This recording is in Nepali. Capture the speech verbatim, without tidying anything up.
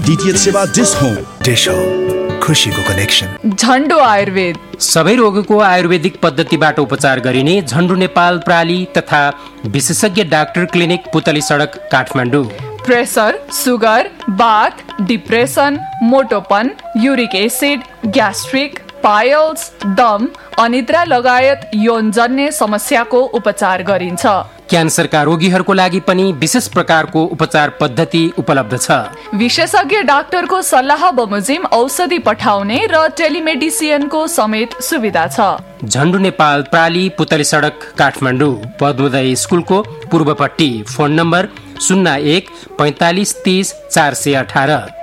डीटीएच सेवा डिश होम। डिश होम, खुशीको कनेक्सन। झन्डु आयुर्वेद, सबै रोगको आयुर्वेदिक पद्धतिबाट उपचार गरिने झन्डु नेपाल प्राली तथा विशेषज्ञ डाक्टर क्लिनिक पुतली सडक काठमाडौँ। प्रेसर, सुगर, बाथ, depression, मोटोपन, uric acid, gastric, piles, दम, अनिद्रा लगायत यौनजन्य समस्याको उपचार गरिन्छ। क्यान्सरका रोगीहरूको लागि पनि विशेष प्रकारको उपचार पद्धति उपलब्ध छ। विशेषज्ञ डाक्टरको सल्लाह बमोजिम औषधि पठाउने र टेलिमेडिसिनको समेत सुविधा छ। झन्डु नेपाल प्राली पुतली सडक काठमाडौँ, पद्मोदय स्कुलको पूर्वपट्टि। फोन नम्बर शून्य एक पैँतालिस तीस चार सय अठार।